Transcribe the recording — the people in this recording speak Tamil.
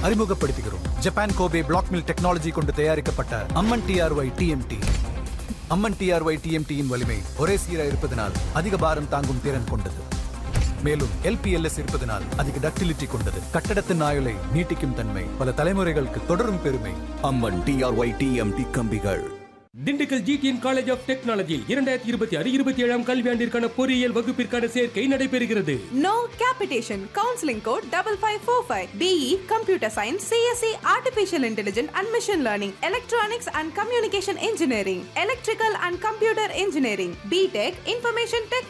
அறிமுகப்படுத்துகிறோம். Japan Kobe black mill technology கொண்டு தயாரிக்கப்பட்ட அம்மன் டிஆர்ஒய் டிஎம்டி. அம்மன் டிஆர்ஒய் டிஎம்டியின் வலிமை ஒரே சீராக இருப்பதனால் அதிக பாரம் தாங்கும் திறன் கொண்டது. மேலும் எல்பிஎல்எஸ் இருப்பதனால் அதிக டக்டிலிட்டி கொண்டது. கட்டடத்தின் ஆயுளை நீட்டிக்கும் தன்மை, பல தலைமுறைகளுக்கு தொடரும் பெருமை. அம்மன் டிஆர்ஒய் டிஎம்டி கம்பிகள். திண்டுக்கல் GTN காலேஜ் ஆஃப் டெக்னாலஜியில் 2026-27 கல்வியாண்டிற்கான பொறியியல் வகுப்பிற்கான சேர்க்கை நடைபெறுகிறது. No capitation. Counseling code 5545. BE Computer Science, CSE Artificial Intelligence and Machine Learning, Electronics and Communication Engineering, Electrical and Computer Engineering, BTech Information Technology.